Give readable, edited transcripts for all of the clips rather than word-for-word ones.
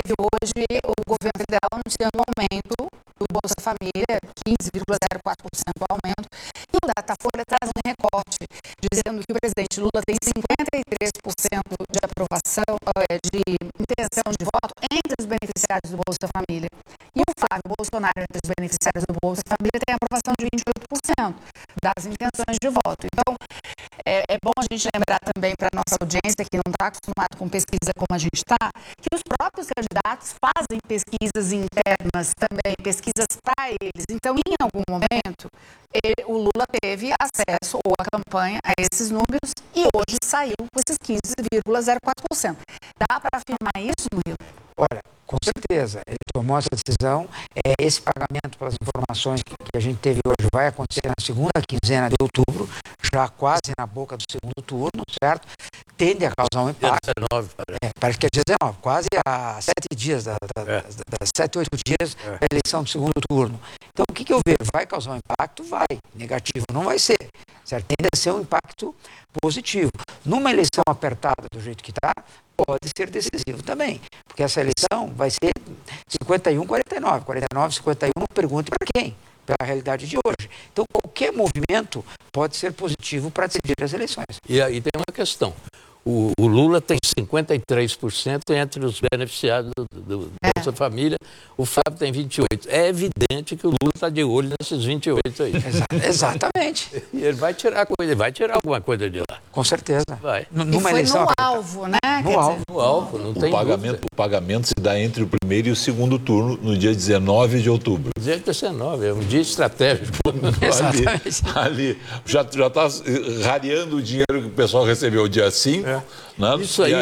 teve hoje o governo federal anunciando um aumento do Bolsa Família, 15,04% o aumento, e o Datafolha traz um recorte, dizendo que o presidente Lula tem 53% de aprovação, de intenção de voto entre os beneficiários do Bolsa Família. E o Flávio Bolsonaro, entre os beneficiários do Bolsa Família, tem aprovação de 28% das intenções de voto. Então, é bom a gente lembrar também para a nossa audiência, que não está acostumado com pesquisa como a gente está, que os próprios candidatos fazem pesquisas internas também, pesquisas para eles. Então, em algum momento, o Lula teve acesso, ou a campanha, a esses números, e hoje saiu com esses 15,04%. Dá para afirmar isso, Murilo? Olha, com certeza, ele tomou essa decisão. Esse pagamento, pelas informações que a gente teve hoje, vai acontecer na segunda quinzena de outubro, já quase na boca do segundo turno, certo? Tende a causar um impacto. Dia 19, parece. Parece que é dia 19, quase há 7 dias, 7, 8 dias da eleição do segundo turno. Então, o que eu vejo? Vai causar um impacto? Vai. Negativo não vai ser, certo? Tende a ser um impacto positivo. Numa eleição apertada do jeito que está, pode ser decisivo também, porque essa eleição vai ser 51-49, 49-51, pergunte para quem? Pela realidade de hoje. Então, qualquer movimento pode ser positivo para decidir as eleições. E aí tem uma questão. O Lula tem 53% entre os beneficiados do Bolsa Família, o Flávio tem 28%. É evidente que o Lula está de olho nesses 28% aí. Exatamente. E ele vai tirar coisa, vai tirar alguma coisa de lá. Com certeza. Vai. E foi no alvo, né? No alvo, não tem dúvida. O pagamento se dá entre o primeiro e o segundo turno, no dia 19 de outubro. Dia 19, é um dia estratégico. Exatamente. Ali já está rareando o dinheiro que o pessoal recebeu dia 5. Né? Isso aí,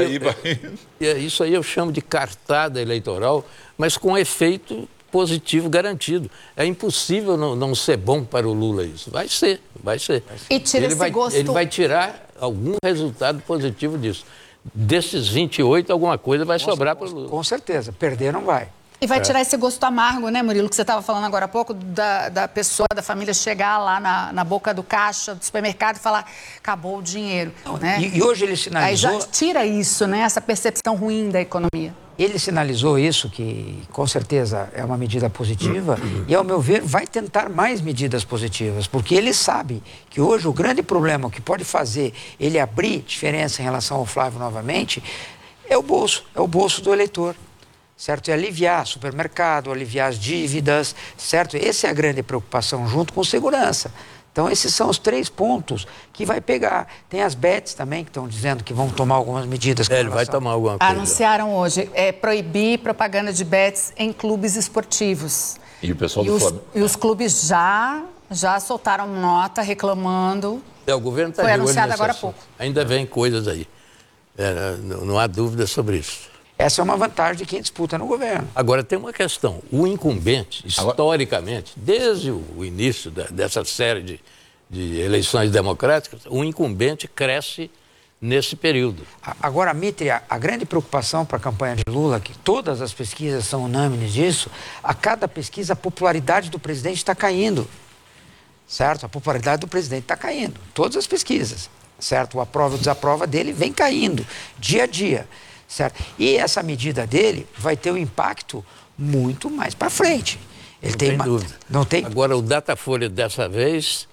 isso aí eu chamo de cartada eleitoral, mas com efeito positivo garantido. É impossível não ser bom para o Lula isso. Vai ser. E tira esse gosto... Ele vai tirar algum resultado positivo disso. Desses 28, alguma coisa vai sobrar para o Lula. Com certeza. Perder não vai. E vai tirar esse gosto amargo, né, Murilo, que você estava falando agora há pouco, da pessoa, da família chegar lá na boca do caixa do supermercado e falar, acabou o dinheiro. Né? E hoje ele sinalizou... Aí já tira isso, né, essa percepção ruim da economia. Ele sinalizou isso, que com certeza é uma medida positiva, e ao meu ver vai tentar mais medidas positivas, porque ele sabe que hoje o grande problema que pode fazer ele abrir diferença em relação ao Flávio novamente é o bolso do eleitor. Certo? E aliviar supermercado, aliviar as dívidas, certo? Essa é a grande preocupação, junto com segurança. Então, esses são os 3 pontos que vai pegar. Tem as bets também, que estão dizendo que vão tomar algumas medidas. Ele vai tomar alguma coisa. Anunciaram hoje, proibir propaganda de bets em clubes esportivos. E o pessoal do Flamengo... E os clubes já soltaram nota reclamando. O governo está Foi anunciado agora há pouco. Ainda vem coisas aí. Não há dúvida sobre isso. Essa é uma vantagem de quem disputa no governo. Agora, tem uma questão. O incumbente, historicamente, desde o início dessa série de eleições democráticas, o incumbente cresce nesse período. Agora, Mitre, a grande preocupação para a campanha de Lula, que todas as pesquisas são unânimes disso, a cada pesquisa a popularidade do presidente está caindo. Certo? A popularidade do presidente está caindo. Todas as pesquisas. Certo? O aprova e o desaprova dele vem caindo, dia a dia. Certo? E essa medida dele vai ter um impacto muito mais para frente. Não tem dúvida. Não tem... Agora, o Datafolha dessa vez,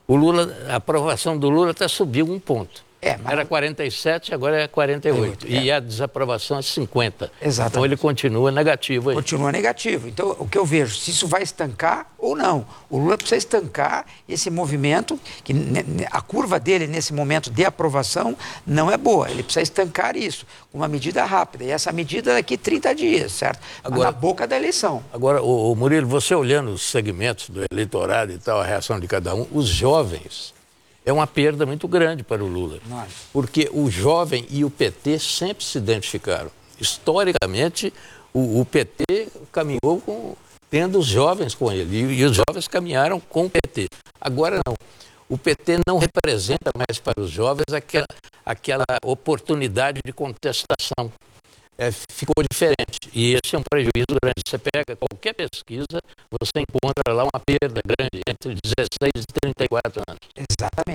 a aprovação do Lula até subiu 1 ponto. Era 47, agora é 48. E a desaprovação é 50. Exatamente. Então ele continua negativo aí. Continua negativo. Então, o que eu vejo, se isso vai estancar ou não. O Lula precisa estancar esse movimento, que a curva dele nesse momento de aprovação não é boa. Ele precisa estancar isso com uma medida rápida. E essa medida daqui a 30 dias, certo? Agora, na boca da eleição. Agora, Murilo, você olhando os segmentos do eleitorado e tal, a reação de cada um, os jovens... É uma perda muito grande para o Lula, porque o jovem e o PT sempre se identificaram. Historicamente, o PT caminhou tendo os jovens com ele, e os jovens caminharam com o PT. Agora não. O PT não representa mais para os jovens aquela oportunidade de contestação. Ficou diferente. E esse é um prejuízo grande. Você pega qualquer pesquisa, você encontra lá uma perda grande entre 16 e 34 anos. Exatamente.